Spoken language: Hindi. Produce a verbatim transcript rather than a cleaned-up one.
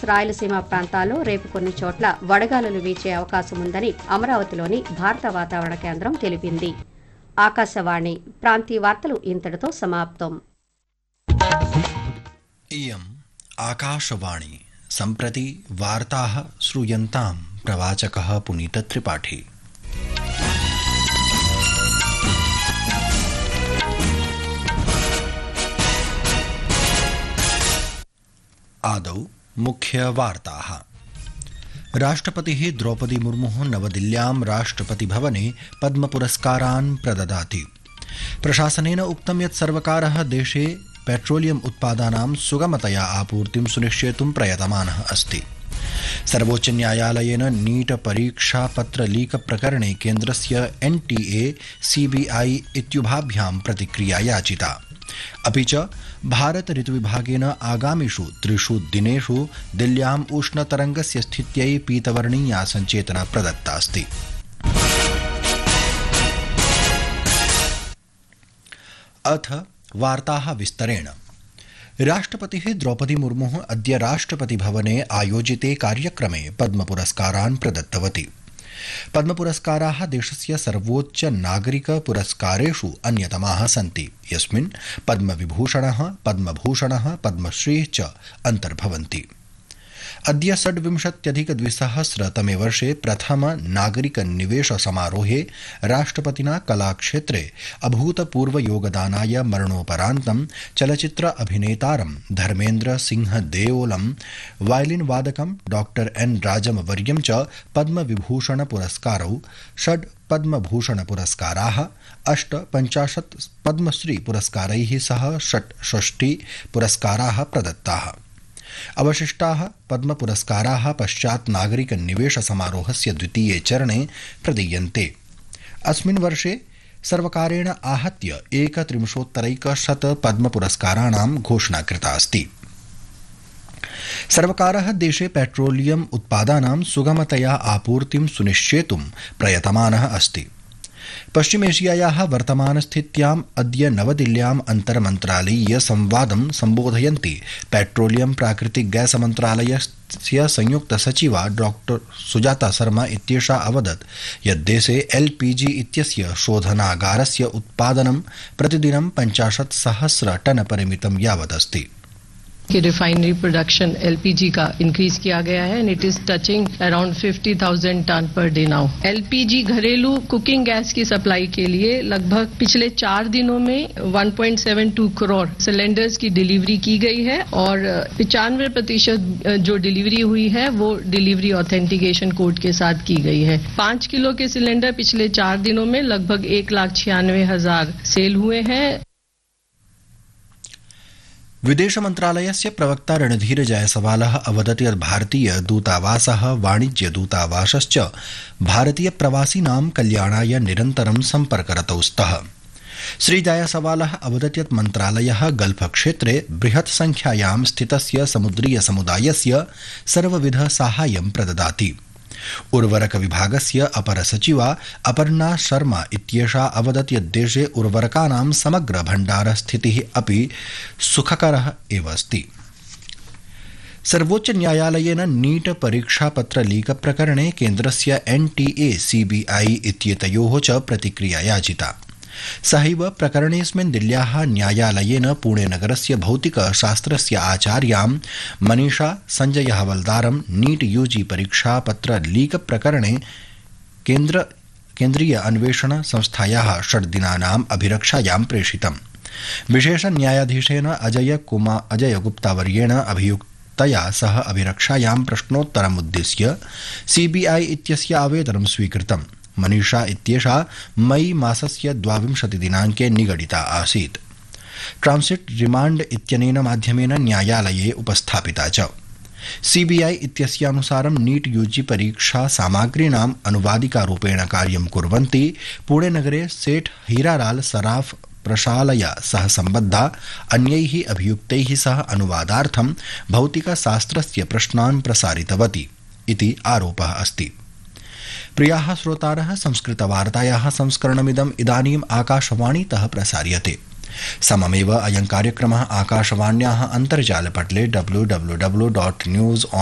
రాయలసీమ ప్రాంతాల్లో రేపు కొన్ని చోట్ల వడగాలులు వీచే అవకాశం ఉందని అమరావతిలోని భారత వాతావరణ కేంద్రం తెలిపింది. ఆకాశవాణి ప్రాంతీయ వార్తలు ఇంతటితో సమాప్తం. इयम् आकाशवाणी सम्प्रति वार्ताः श्रूयन्तां प्रवाचकः पुनीतत्रिपाठी. आदौ मुख्यवार्ताः. राष्ट्रपतिः द्रौपदी मुर्मुः नवदिल्ल्यां राष्ट्रपतिभवने पद्मपुरस्कारान् प्रददाति. प्रशासनेन उक्तं यत् सर्वकारः देशे पेट्रोलियम उत्पादानां सुगमतया आपूर्तिं सुनिश्चेतुं प्रयतमानः अस्ति. सर्वोच्च न्यायालयेन नीट परीक्षा पत्र लीक प्रकरणे केन्द्रस्य एनटीए सीबीआई इत्युभाभ्यां प्रतिक्रिया याचिता. अपि च भारत ऋतुविभागेन आगामिषु त्रिषु दिनेषु दिल्ल्याम् उष्णतरङ्गस्य स्थित्यै पीतवर्णीया सञ्चेतना प्रदत्ता अस्ति. अथ वार्ताः विस्तरेण. राष्ट्रपतिः द्रौपदी मुर्मुः अद्य राष्ट्रपतिभवने आयोजिते कार्यक्रमे पद्मपुरस्कारान् प्रदत्तवती. पद्मपुरस्काराः देशस्य सर्वोच्च नागरिक पुरस्कारेषु अन्यतमाः सन्ति, यस्मिन् पद्मविभूषणः, पद्मभूषणः, पद्मश्री च अन्तर्भवन्ति. अद्य षड्विंशत्यधिकद्विसहस्रतमे वर्षे प्रथम नागरिक निवेश समारोहे राष्ट्रपतिना कलाक्षेत्रे अभूतपूर्वयोगदानाय मरणोपरान्तं चलचित्र अभिनेतारं Dharmendra Singh देओलं, violin वादकं doctor N राजमवर्यं च पद्मविभूषण पुरस्कारौ, षड् पद्मभूषण पुरस्काराः, अष्ट पञ्चाशत् पद्मश्री पुरस्कारैः सह षट्षष्टि पुरस्काराः प्रदत्ताः. अवशिष्टाः पद्मपुरस्काराः पश्चात् नागरिक निवेश समारोहस्य द्वितीये चरणे प्रदीयन्ते. अस्मिन् वर्षे सर्वकारेण आहत्य एकत्रिंशोत्तरैकशत पद्मपुरस्काराणां घोषणा कृता अस्ति. सर्वकारः देशे पेट्रोलियम उत्पादानां सुगमतया आपूर्तिं सुनिश्चेतुं प्रयतमानः अस्ति. पश्चिमेशियायाः वर्तमानस्थित्याम् अद्य नवदिल्ल्याम् अन्तर्मन्त्रालयीय संवादं सम्बोधयन्ती पेट्रोलियम प्राकृतिक गैस मन्त्रालयस्य संयुक्त सचिवा डॉक्टर सुजाता शर्मा इत्येषा अवदत् यत् देशे एलपीजी इत्यस्य शोधनागारस्य उत्पादनं प्रतिदिनं पञ्चाशत् सहस्र टन परिमितं यावदस्ति. कि रिफाइनरी प्रोडक्शन एलपीजी का इंक्रीज किया गया है and it is touching around fifty thousand ton per day now. LPG घरेलू कुकिंग गैस की सप्लाई के लिए लगभग पिछले चार दिनों में one point seven to crore cylinders की डिलीवरी की गई है और पचानवे प्रतिशत जो डिलीवरी हुई है वो डिलीवरी ऑथेंटिकेशन कोड के साथ की गई है. पांच किलो के सिलेंडर पिछले चार दिनों में लगभग एक लाख छियानवे हजार सेल हुए हैं. विदेश मन्त्रालयस्य प्रवक्ता रणधीर जायसवालः अवदत् यत् भारतीय दूतावासः, वाणिज्य दूतावासश्च भारतीय प्रवासिनां कल्याणाय निरन्तरं सम्पर्करतौ स्तः. श्री जायसवालः अवदत् यत् मन्त्रालयः गल्फ क्षेत्रे बृहत् संख्यायां स्थितस्य समुद्रीय समुदायस्य सर्वविध साहाय्यं प्रददाति. उर्वरक विभागस्य अपर सचिवा अपर्णा शर्मा इत्येषा अवदत् यत् देशे उर्वरकानां समग्र भण्डार स्थितिः अपि सुखकरः एव अस्ति. सर्वोच्च न्यायालयेन नीट परीक्षापत्र लीक प्रकरणे केन्द्रस्य एनटीए सीबीआई इत्येतयोः च प्रतिक्रिया याचिता. सहैव प्रकरणेऽस्मिन् दिल्ल्याः न्यायालयेन पुणेनगरस्य भौतिकशास्त्रस्य आचार्यां Manisha Sanjay हवलदारं NEET UG परीक्षापत्र leak प्रकरणे केन्द्र केन्द्रीय अन्वेषण संस्थायाः षड्दिनानाम् अभिरक्षायां प्रेषितम्. विशेष न्यायाधीशेन अजय कुमार अजय गुप्तावर्येण अभियुक्तया सह अभिरक्षायां प्रश्नोत्तरमुद्दिश्य सीबीआई इत्यस्य आवेदनं स्वीकृतम्. मनीषा इत्येषा मई मासस्य द्वाविंशतिदिनाङ्के निगडिता आसीत्. ट्रांसिट रिमांड इत्यनेन माध्यमेन न्यायालये उपस्थापिता च. सीबीआई इत्यस्यानुसारं नीट यूजी परीक्षा सामग्रीणाम् अनुवादिकारूपेण कार्यं कुर्वन्ति पुणेनगरे सेठ हीरालाल सराफ प्रशालया सह सम्बद्धा अन्यैः अभियुक्तैः सह अनुवादार्थं भौतिकशास्त्रस्य प्रश्नान् प्रसारितवती इति आरोपः अस्ति. प्रियाः श्रोतारः, संस्कृतवार्तायाः संस्करणमिदम् इदानीम् आकाशवाणीतः प्रसार्यते. सममेव अयं कार्यक्रमः आकाशवाण्याः अन्तर्जालपटले W W W dot news